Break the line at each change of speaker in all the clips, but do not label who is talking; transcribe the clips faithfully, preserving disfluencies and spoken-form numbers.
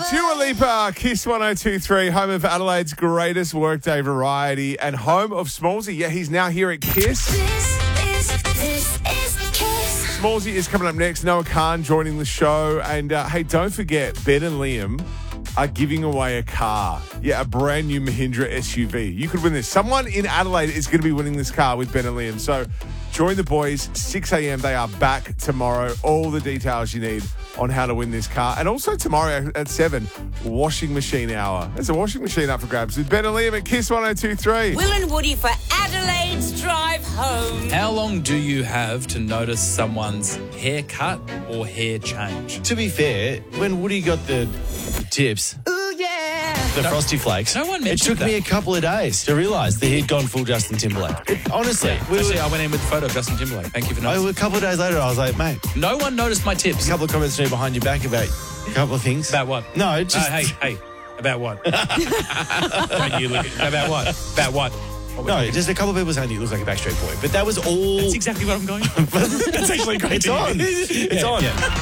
Dua Lipa, Kiss one oh two three, home of Adelaide's greatest workday variety and home of Smallsy. Yeah, he's now here at Kiss.
This is, this is Kiss.
Smallsy is coming up next. Noah Khan joining the show. And uh, hey, don't forget, Ben and Liam are giving away a car. Yeah, a brand new Mahindra S U V. You could win this. Someone in Adelaide is going to be winning this car with Ben and Liam. So join the boys, six a.m. They are back tomorrow. All the details you need on how to win this car. And also tomorrow at seven, washing machine hour. There's a washing machine up for grabs with Ben and Liam at Kiss one oh two three.
Will and Woody for Adelaide's drive home.
How long do you have to notice someone's haircut or hair change?
To be fair, when Woody got the tips,
Ooh, yeah.
the Frosty Flakes,
no one
it
mentioned
took me a
that.
couple of days to realise that he'd gone full Justin Timberlake. It- honestly, we
Actually,
were,
I went in with the photo of Justin Timberlake. Thank you for
I,
noticing.
a couple of days later, I was like, mate,
No one noticed my
a
tips.
couple of comments to me behind your back about a couple of things.
About what?
No, just...
Uh, hey, hey. About what? When you look at, about what? About what? What we
No,
talking-
just a couple of people saying you look like a Backstreet Boy. But that was all...
That's exactly what I'm going for. That's actually great.
It's
to hear.
on. It's
Yeah,
on.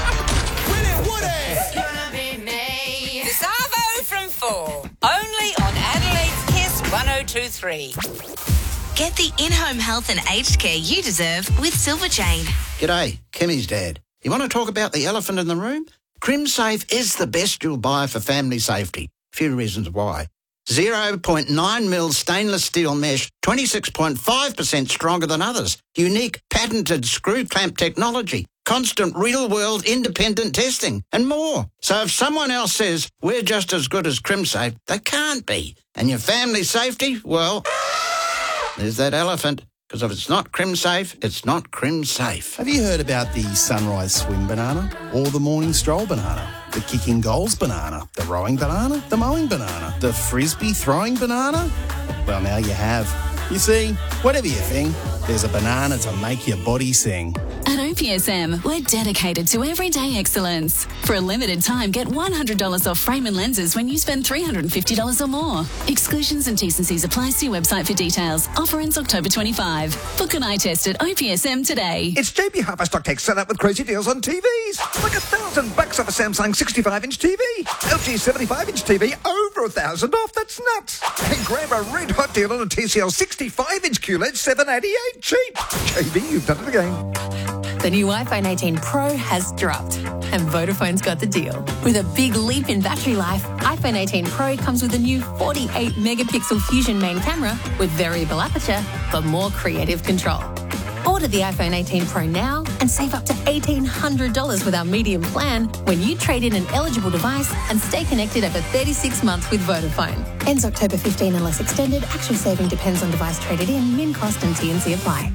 yeah.
It's gonna be me. This Arvo from four. Only on Adelaide's Kiss one oh two three.
Get the in-home health and aged care you deserve with Silver Chain.
G'day, Kimmy's dad. You want to talk about the elephant in the room? CrimSafe is the best you'll buy for family safety. Few reasons why. zero point nine mil stainless steel mesh, twenty-six point five percent stronger than others. Unique patented screw clamp technology. Constant real-world independent testing and more. So if someone else says we're just as good as CrimSafe, they can't be. And your family safety, well, there's that elephant. Because if it's not CrimSafe, it's not CrimSafe.
Have you heard about the sunrise swim banana or the morning stroll banana? The kicking goals banana, the rowing banana, the mowing banana, the frisbee throwing banana? Well, now you have. You see, whatever you think, there's a banana to make your body sing.
At O P S M, we're dedicated to everyday excellence. For a limited time, get one hundred dollars off frame and lenses when you spend three hundred fifty dollars or more. Exclusions and T's and C's apply. See website for details. Offer ends October twenty-fifth. Book an eye test at O P S M today.
It's J B Harper Stock Take set up with crazy deals on T Vs. Like a thousand bucks off a Samsung sixty-five inch T V. L G seventy-five inch T V, over a thousand off. That's nuts. And grab a red hot deal on a T C L sixty-five inch Q L E D, seven eighty-eight cheap. J B, you've done it again.
The new iPhone eighteen Pro has dropped, and Vodafone's got the deal. With a big leap in battery life, iPhone eighteen Pro comes with a new forty-eight megapixel Fusion main camera with variable aperture for more creative control. Order the iPhone eighteen Pro now and save up to eighteen hundred dollars with our medium plan when you trade in an eligible device and stay connected over thirty-six months with Vodafone. Ends October fifteenth unless extended. Actual saving depends on device traded in. Min cost and T and C apply.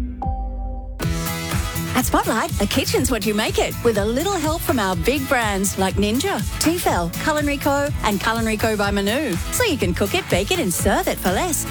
At Spotlight, a kitchen's what you make it, with a little help from our big brands like Ninja, Tefal, Culinary Co, and Culinary Co by Manu. So you can cook it, bake it, and serve it for less.